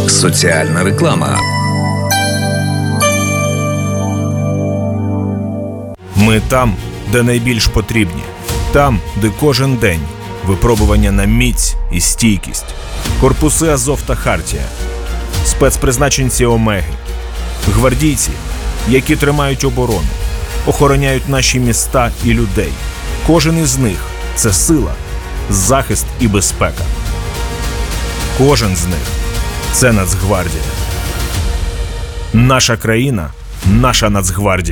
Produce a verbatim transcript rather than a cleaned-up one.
Соціальна реклама. Ми там, де найбільш потрібні. Там, де кожен день випробування на міць і стійкість. Корпуси Азов та Хартія. Спецпризначенці Омеги. Гвардійці, які тримають оборону, охороняють наші міста і людей. Кожен із них – це сила, захист і безпека. Кожен з них – це Нацгвардія. Наша країна – наша Нацгвардія.